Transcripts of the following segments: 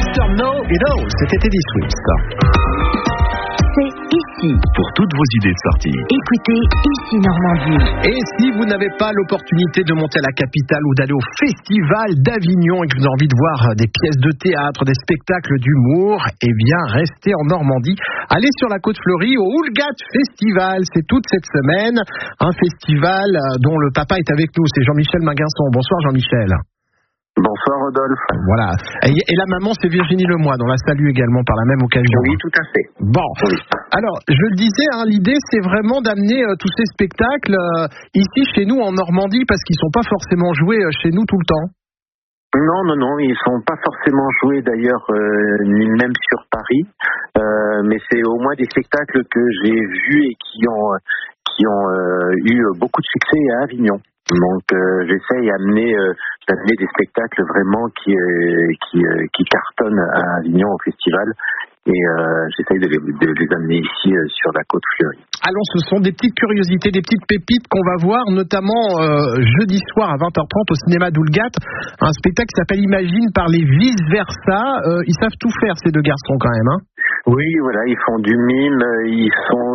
Mr. No It All, c'était Teddy Swift. C'est ici. Pour toutes vos idées de sortie. Écoutez Ici Normandie. Et si vous n'avez pas l'opportunité de monter à la capitale ou d'aller au festival d'Avignon et que vous avez envie de voir des pièces de théâtre, des spectacles d'humour, eh bien restez en Normandie. Allez sur la Côte Fleurie au Houlgat Festival. C'est toute cette semaine un festival dont le papa est avec nous. C'est Jean-Michel Minguinson. Bonsoir Jean-Michel. Bonsoir Rodolphe. Voilà. Et la maman, c'est Virginie Lemoine. On la salue également par la même occasion. Oui, tout à fait. Bon. Oui. Alors, je le disais, l'idée, c'est vraiment d'amener tous ces spectacles ici, chez nous, en Normandie, parce qu'ils sont pas forcément joués chez nous tout le temps. Non, ils sont pas forcément joués d'ailleurs, ni même sur Paris. Mais c'est au moins des spectacles que j'ai vus et qui ont eu beaucoup de succès à Avignon. Donc j'essaye d'amener des spectacles vraiment qui cartonnent à Avignon au festival et j'essaye de les amener ici sur la Côte Fleurie. Alors ce sont des petites curiosités, des petites pépites qu'on va voir notamment jeudi soir à 20h30 au cinéma d'Houlgat, un spectacle qui s'appelle Imagine par les vice-versa. Ils savent tout faire ces deux garçons quand même, hein. Oui, voilà, ils font du mime, ils font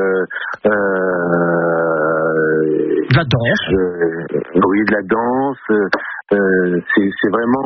de la danse. Oui, de la danse. C'est vraiment,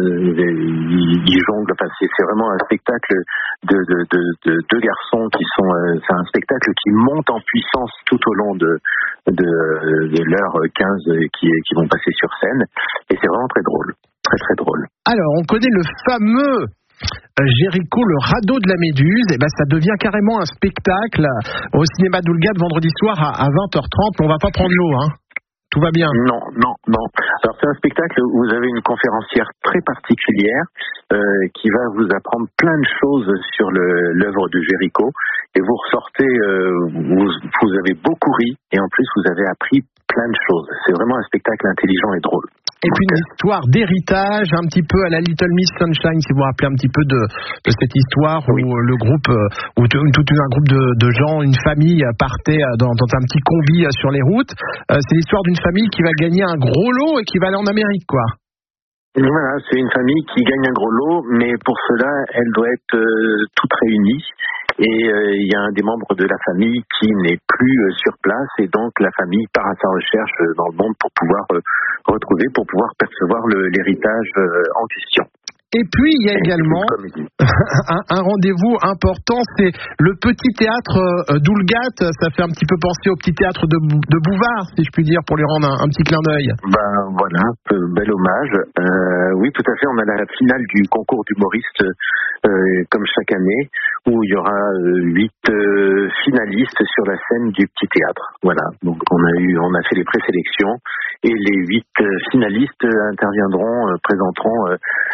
ils jonglent. Enfin, c'est vraiment un spectacle de deux garçons qui sont. C'est un spectacle qui monte en puissance tout au long de l'heure 15 qui vont passer sur scène. Et c'est vraiment très drôle, très très drôle. Alors, on connaît le fameux Jéricho, le radeau de la Méduse. Et ben, ça devient carrément un spectacle au cinéma d'Houlgat vendredi soir à 20h30. Mais on va pas prendre l'eau, hein. Tout va bien. Non. Alors c'est un spectacle où vous avez une conférencière très particulière qui va vous apprendre plein de choses sur l'œuvre de Jéricho et vous ressortez, vous avez beaucoup ri et en plus vous avez appris plein de choses. C'est vraiment un spectacle intelligent et drôle. Et puis une histoire d'héritage, un petit peu à la Little Miss Sunshine, si vous vous rappelez un petit peu de cette histoire où le groupe, où tout un groupe de gens, une famille partait dans un petit combi sur les routes. C'est l'histoire d'une famille qui va gagner un gros lot et qui va aller en Amérique, quoi. Voilà, c'est une famille qui gagne un gros lot, mais pour cela, elle doit être toute réunie. Et il y a un des membres de la famille qui n'est plus sur place et donc la famille part à sa recherche dans le monde pour pouvoir percevoir l'héritage en question. Et puis il y a également un rendez-vous important, c'est le petit théâtre d'Houlgat. Ça fait un petit peu penser au petit théâtre de Bouvard, si je puis dire, pour lui rendre un petit clin d'œil. Ben voilà, bel hommage. Oui, tout à fait. On a la finale du concours d'humoristes comme chaque année, où il y aura 8 finalistes sur la scène du petit théâtre. Voilà. Donc on a fait les présélections et les 8 finalistes présenteront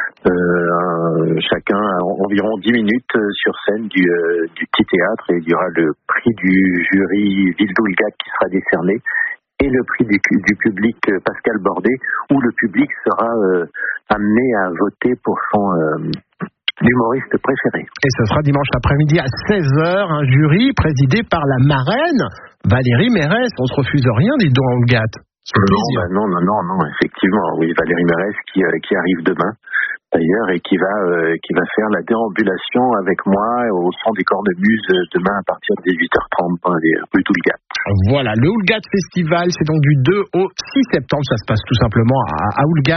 chacun environ 10 minutes sur scène du petit théâtre et il y aura le prix du jury Ville d'Houlgat qui sera décerné et le prix du public Pascal Bordet où le public sera amené à voter pour son l'humoriste préféré. Et ce sera dimanche après-midi à 16h, un jury présidé par la marraine Valérie Mérès. On se refuse rien, dites donc, Houlgat. Non, effectivement, oui, Valérie Mérès qui arrive demain, d'ailleurs, et qui va faire la déambulation avec moi au son des cornemuses demain à partir de 18h30 dans les rues d'Houlgat. Voilà, le Houlgat Festival, c'est donc du 2 au 6 septembre, ça se passe tout simplement à Houlgat.